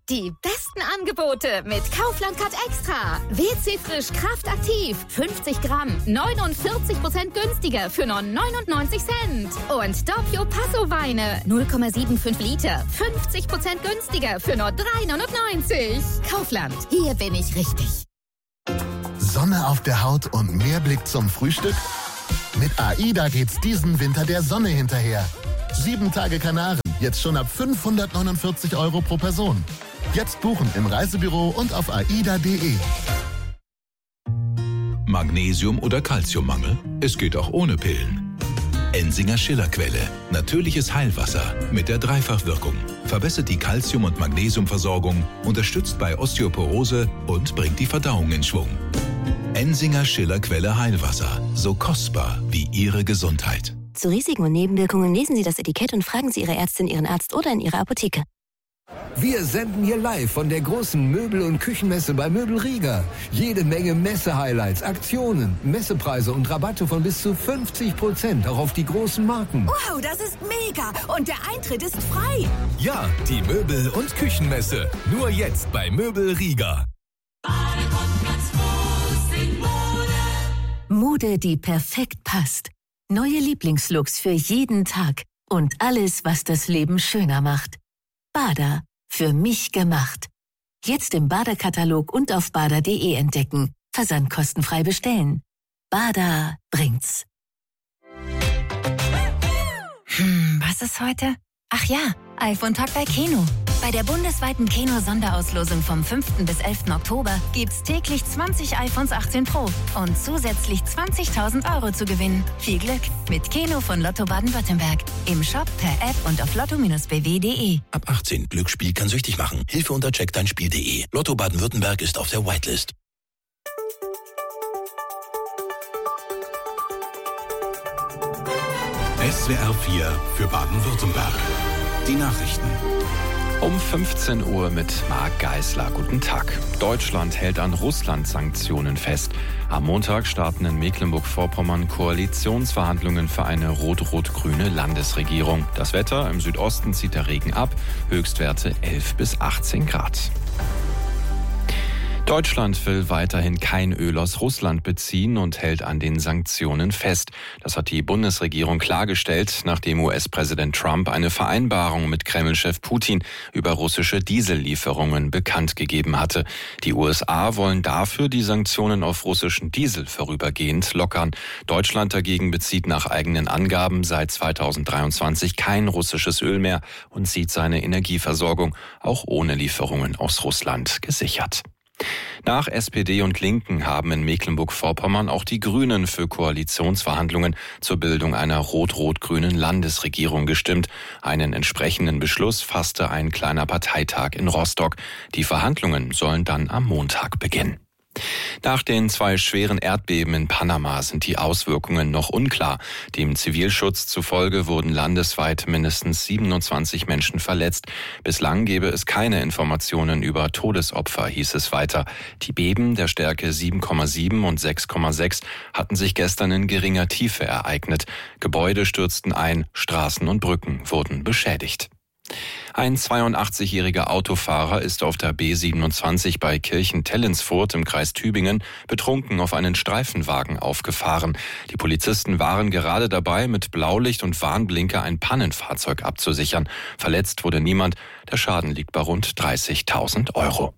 Die besten Angebote mit Kaufland Card Extra. WC Frisch Kraft Aktiv. 50 Gramm. 49% günstiger für nur 99 Cent. Und Doppio Passo Weine. 0,75 Liter. 50% günstiger für nur 3,99. Kaufland. Hier bin ich richtig. Sonne auf der Haut und mehr Blick zum Frühstück? Mit AIDA geht's diesen Winter der Sonne hinterher. 7 Tage Kanaren, jetzt schon ab 549 € pro Person. Jetzt buchen im Reisebüro und auf aida.de. Magnesium- oder Calciummangel? Es geht auch ohne Pillen. Ensinger Schillerquelle. Natürliches Heilwasser mit der Dreifachwirkung. Verbessert die Calcium- und Magnesiumversorgung, unterstützt bei Osteoporose und bringt die Verdauung in Schwung. Ensinger Schillerquelle Heilwasser. So kostbar wie Ihre Gesundheit. Zu Risiken und Nebenwirkungen lesen Sie das Etikett und fragen Sie Ihre Ärztin, Ihren Arzt oder in Ihrer Apotheke. Wir senden hier live von der großen Möbel- und Küchenmesse bei Möbel Rieger. Jede Menge Messe-Highlights, Aktionen, Messepreise und Rabatte von bis zu 50%, auch auf die großen Marken. Wow, das ist mega! Und der Eintritt ist frei! Ja, die Möbel- und Küchenmesse. Nur jetzt bei Möbel Rieger. Mode, die perfekt passt. Neue Lieblingslooks für jeden Tag. Und alles, was das Leben schöner macht. Bada. Für mich gemacht. Jetzt im Bada-Katalog und auf bada.de entdecken. Versandkostenfrei bestellen. Bada bringt's. Was ist heute? Ach ja, iPhone-Tag bei Keno. Bei der bundesweiten Keno-Sonderauslosung vom 5. bis 11. Oktober gibt's täglich 20 iPhones 18 Pro und zusätzlich 20.000 € zu gewinnen. Viel Glück mit Keno von Lotto Baden-Württemberg. Im Shop, per App und auf lotto-bw.de. Ab 18. Glücksspiel kann süchtig machen. Hilfe unter checkdeinspiel.de. Lotto Baden-Württemberg ist auf der Whitelist. SWR 4 für Baden-Württemberg. Die Nachrichten. Um 15 Uhr mit Marc Geisler. Guten Tag. Deutschland hält an Russland-Sanktionen fest. Am Montag starten in Mecklenburg-Vorpommern Koalitionsverhandlungen für eine rot-rot-grüne Landesregierung. Das Wetter: im Südosten zieht der Regen ab. Höchstwerte 11 bis 18 Grad. Deutschland will weiterhin kein Öl aus Russland beziehen und hält an den Sanktionen fest. Das hat die Bundesregierung klargestellt, nachdem US-Präsident Trump eine Vereinbarung mit Kreml-Chef Putin über russische Diesellieferungen bekannt gegeben hatte. Die USA wollen dafür die Sanktionen auf russischen Diesel vorübergehend lockern. Deutschland dagegen bezieht nach eigenen Angaben seit 2023 kein russisches Öl mehr und sieht seine Energieversorgung auch ohne Lieferungen aus Russland gesichert. Nach SPD und Linken haben in Mecklenburg-Vorpommern auch die Grünen für Koalitionsverhandlungen zur Bildung einer rot-rot-grünen Landesregierung gestimmt. Einen entsprechenden Beschluss fasste ein kleiner Parteitag in Rostock. Die Verhandlungen sollen dann am Montag beginnen. Nach den 2 schweren Erdbeben in Panama sind die Auswirkungen noch unklar. Dem Zivilschutz zufolge wurden landesweit mindestens 27 Menschen verletzt. Bislang gebe es keine Informationen über Todesopfer, hieß es weiter. Die Beben der Stärke 7,7 und 6,6 hatten sich gestern in geringer Tiefe ereignet. Gebäude stürzten ein, Straßen und Brücken wurden beschädigt. Ein 82-jähriger Autofahrer ist auf der B27 bei Kirchen-Tellensfurt im Kreis Tübingen betrunken auf einen Streifenwagen aufgefahren. Die Polizisten waren gerade dabei, mit Blaulicht und Warnblinker ein Pannenfahrzeug abzusichern. Verletzt wurde niemand. Der Schaden liegt bei rund 30.000 €.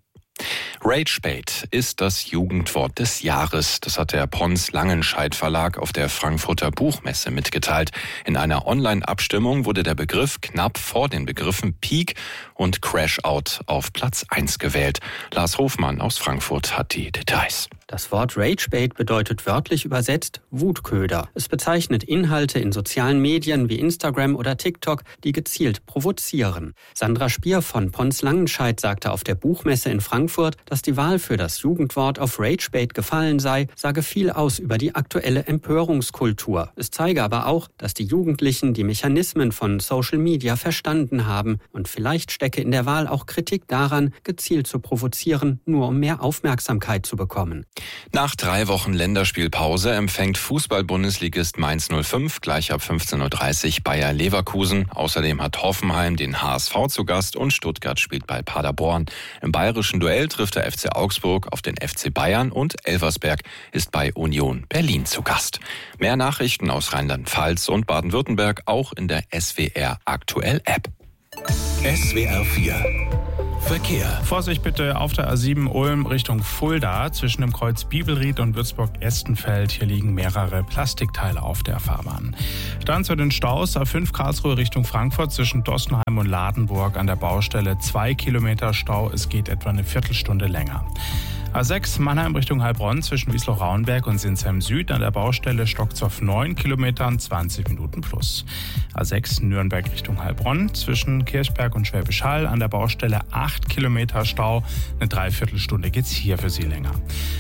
Ragebait ist das Jugendwort des Jahres. Das hat der Pons Langenscheidt Verlag auf der Frankfurter Buchmesse mitgeteilt. In einer Online-Abstimmung wurde der Begriff knapp vor den Begriffen Peak und Crash-Out auf Platz 1 gewählt. Lars Hofmann aus Frankfurt hat die Details. Das Wort Ragebait bedeutet wörtlich übersetzt Wutköder. Es bezeichnet Inhalte in sozialen Medien wie Instagram oder TikTok, die gezielt provozieren. Sandra Spier von Pons Langenscheidt sagte auf der Buchmesse in Frankfurt, dass die Wahl für das Jugendwort auf Ragebait gefallen sei, sage viel aus über die aktuelle Empörungskultur. Es zeige aber auch, dass die Jugendlichen die Mechanismen von Social Media verstanden haben und vielleicht steckt stecke in der Wahl auch Kritik daran, gezielt zu provozieren, nur um mehr Aufmerksamkeit zu bekommen. Nach 3 Wochen Länderspielpause empfängt Fußball-Bundesligist Mainz 05 gleich ab 15:30 Uhr Bayer Leverkusen. Außerdem hat Hoffenheim den HSV zu Gast und Stuttgart spielt bei Paderborn. Im bayerischen Duell trifft der FC Augsburg auf den FC Bayern und Elversberg ist bei Union Berlin zu Gast. Mehr Nachrichten aus Rheinland-Pfalz und Baden-Württemberg auch in der SWR Aktuell App. SWR 4 Verkehr. Vorsicht bitte auf der A7 Ulm Richtung Fulda zwischen dem Kreuz Bibelried und Würzburg-Estenfeld. Hier liegen mehrere Plastikteile auf der Fahrbahn. Dann zu den Staus A5 Karlsruhe Richtung Frankfurt zwischen Dossenheim und Ladenburg an der Baustelle 2 Kilometer Stau. Es geht etwa eine Viertelstunde länger. A6 Mannheim Richtung Heilbronn zwischen Wiesloch-Rauenberg und Sinsheim Süd an der Baustelle stockt's auf 9 Kilometern, 20 Minuten plus. A6 Nürnberg Richtung Heilbronn zwischen Kirchberg und Schwäbisch Hall an der Baustelle 8 Kilometer Stau. Eine Dreiviertelstunde geht's hier für Sie länger.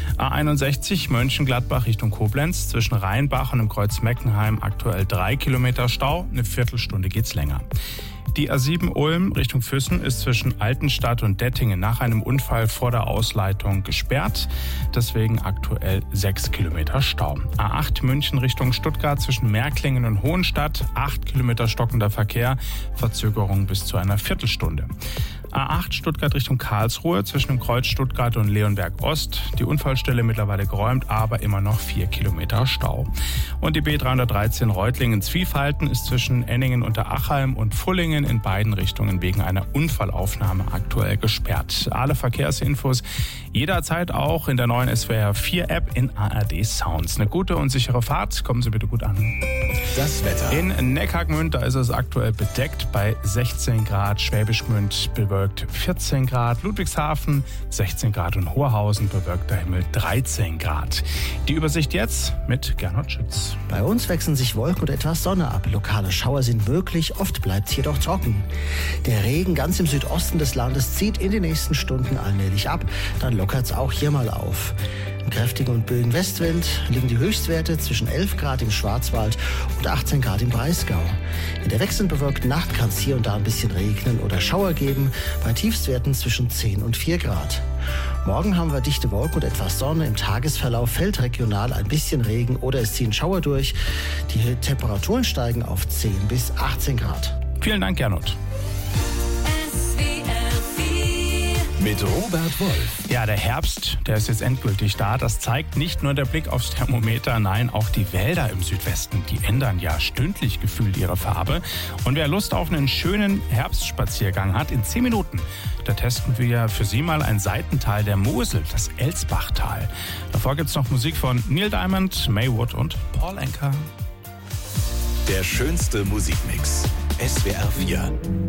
A61 Mönchengladbach Richtung Koblenz zwischen Rheinbach und dem Kreuz Meckenheim aktuell 3 Kilometer Stau. Eine Viertelstunde geht's länger. Die A7 Ulm Richtung Füssen ist zwischen Altenstadt und Dettingen nach einem Unfall vor der Ausleitung gesperrt. Deswegen aktuell 6 Kilometer Stau. A8 München Richtung Stuttgart zwischen Märklingen und Hohenstadt. 8 Kilometer stockender Verkehr. Verzögerung bis zu einer Viertelstunde. A8 Stuttgart Richtung Karlsruhe zwischen dem Kreuz Stuttgart und Leonberg Ost. Die Unfallstelle mittlerweile geräumt, aber immer noch 4 Kilometer Stau. Und die B313 Reutlingen-Zwiefalten ist zwischen Enningen unter Achheim und Fullingen in beiden Richtungen wegen einer Unfallaufnahme aktuell gesperrt. Alle Verkehrsinfos jederzeit auch in der neuen SWR 4 App in ARD Sounds. Eine gute und sichere Fahrt. Kommen Sie bitte gut an. Das Wetter. In Neckargmünd, da ist es aktuell bedeckt bei 16 Grad. Schwäbisch Gmünd bewölkt 14 Grad. Ludwigshafen 16 Grad und Horhausen bewölkter Himmel 13 Grad. Die Übersicht jetzt mit Gernot Schütz. Bei uns wechseln sich Wolken und etwas Sonne ab. Lokale Schauer sind möglich, oft bleibt es jedoch trocken. Der Regen ganz im Südosten des Landes zieht in den nächsten Stunden allmählich ab. Dann lockert es auch hier mal auf. Im kräftigen und böigen Westwind liegen die Höchstwerte zwischen 11 Grad im Schwarzwald und 18 Grad im Breisgau. In der wechselnd bewölkten Nacht kann es hier und da ein bisschen regnen oder Schauer geben, bei Tiefstwerten zwischen 10 und 4 Grad. Morgen haben wir dichte Wolken und etwas Sonne. Im Tagesverlauf fällt regional ein bisschen Regen oder es ziehen Schauer durch. Die Temperaturen steigen auf 10 bis 18 Grad. Vielen Dank, Gernot. Mit Robert Wolf. Ja, der Herbst, der ist jetzt endgültig da. Das zeigt nicht nur der Blick aufs Thermometer, nein, auch die Wälder im Südwesten, die ändern ja stündlich gefühlt ihre Farbe. Und wer Lust auf einen schönen Herbstspaziergang hat, in 10 Minuten, da testen wir für Sie mal ein Seitental der Mosel, das Elsbachtal. Davor gibt's noch Musik von Neil Diamond, Maywood und Paul Anka. Der schönste Musikmix. SWR 4.